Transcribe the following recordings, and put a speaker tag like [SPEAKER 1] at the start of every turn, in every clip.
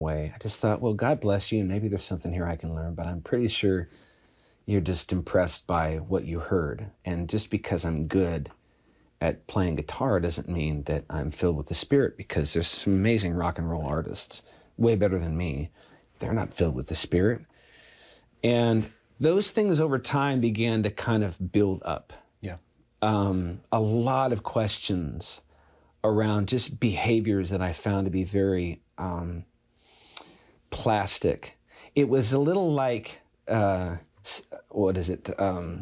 [SPEAKER 1] way. I just thought, well, God bless you, and maybe there's something here I can learn, but I'm pretty sure you're just impressed by what you heard. And just because I'm good at playing guitar doesn't mean that I'm filled with the Spirit, because there's some amazing rock and roll artists, way better than me. They're not filled with the Spirit. And those things over time began to kind of build up.
[SPEAKER 2] Yeah.
[SPEAKER 1] A lot of questions around just behaviors that I found to be very plastic. It was a little like, what is it?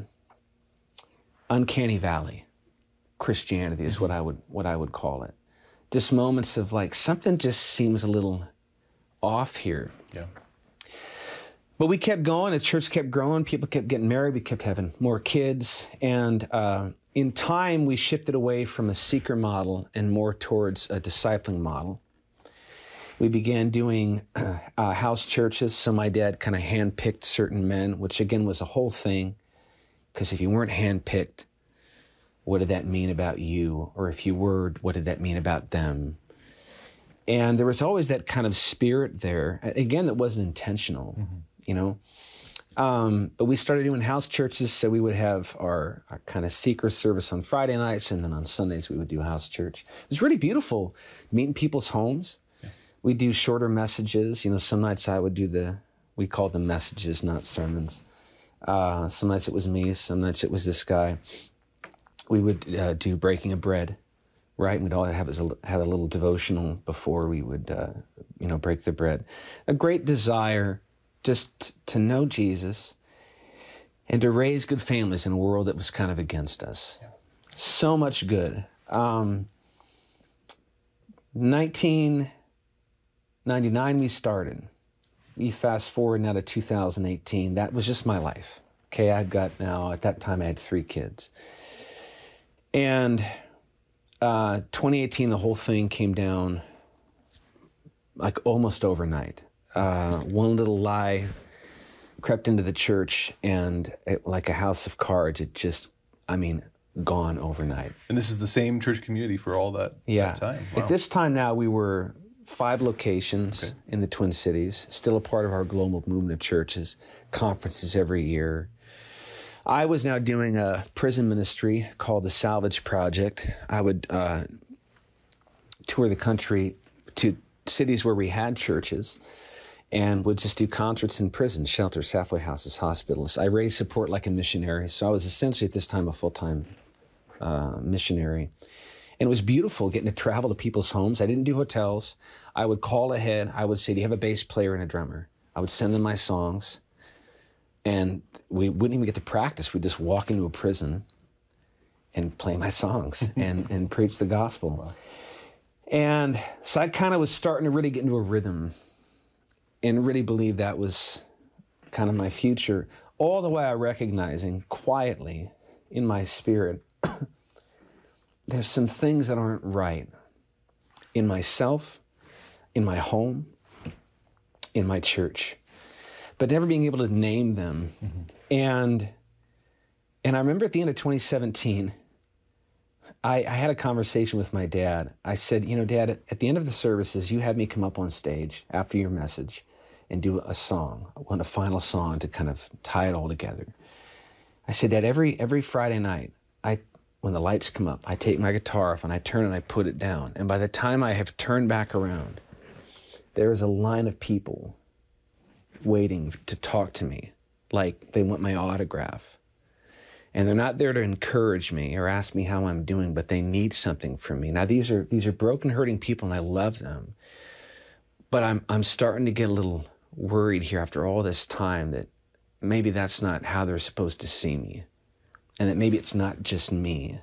[SPEAKER 1] Uncanny Valley Christianity is what I would call it. Just moments of like, something just seems a little off here.
[SPEAKER 2] Yeah.
[SPEAKER 1] But we kept going, the church kept growing, people kept getting married, we kept having more kids, and in time we shifted away from a seeker model and more towards a discipling model. We began doing house churches, so my dad kind of handpicked certain men, which again was a whole thing, because if you weren't handpicked, what did that mean about you? Or if you were, what did that mean about them? And there was always that kind of spirit there, again, that wasn't intentional. You know, but we started doing house churches, so we would have our kind of seeker service on Friday nights, and then on Sundays we would do house church. It was really beautiful, meeting people's homes. Yeah. We do shorter messages. You know, some nights I would do we called them messages, not sermons. Some nights it was me, some nights it was this guy. We would do breaking of bread, right? We'd all have a little devotional before we would, break the bread. A great desire just to know Jesus and to raise good families in a world that was kind of against us. Yeah. So much good. 1999 we started. We fast forward now to 2018. That was just my life. Okay, at that time I had 3 kids. And 2018, the whole thing came down like almost overnight. One little lie crept into the church, and like a house of cards, it just, gone overnight.
[SPEAKER 2] And this is the same church community for all that time? Wow.
[SPEAKER 1] At this time now, we were 5 locations in the Twin Cities, still a part of our global movement of churches, conferences every year. I was now doing a prison ministry called the Salvage Project. I would tour the country to cities where we had churches, and would just do concerts in prisons, shelters, halfway houses, hospitals. I raised support like a missionary, so I was essentially at this time a full-time missionary. And it was beautiful getting to travel to people's homes. I didn't do hotels. I would call ahead. I would say, do you have a bass player and a drummer? I would send them my songs, and we wouldn't even get to practice. We'd just walk into a prison and play my songs and preach the gospel. Wow. And so I kind of was starting to really get into a rhythm and really believe that was kind of my future, all the while recognizing quietly in my spirit, there's some things that aren't right in myself, in my home, in my church, but never being able to name them. And I remember at the end of 2017, I had a conversation with my dad. I said, Dad, at the end of the services, you have me come up on stage after your message and do a song. I want a final song to kind of tie it all together. I said, Dad, every Friday night, when the lights come up, I take my guitar off and I turn and I put it down. And by the time I have turned back around, there is a line of people waiting to talk to me, like they want my autograph. And they're not there to encourage me or ask me how I'm doing, but they need something from me. Now, these are broken, hurting people, and I love them. But I'm starting to get a little worried here after all this time that maybe that's not how they're supposed to see me, and that maybe it's not just me.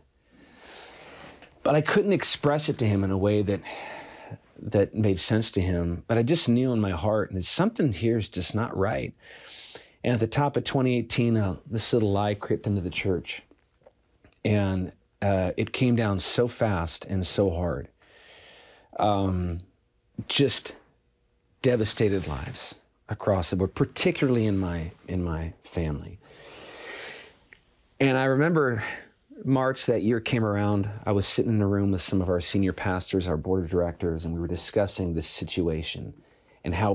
[SPEAKER 1] But I couldn't express it to him in a way that made sense to him. But I just knew in my heart that something here is just not right. And at the top of 2018, this little lie crept into the church. And it came down so fast and so hard. Just devastated lives across the board, particularly in my family. And I remember March that year came around, I was sitting in a room with some of our senior pastors, our board of directors, and we were discussing this situation. and how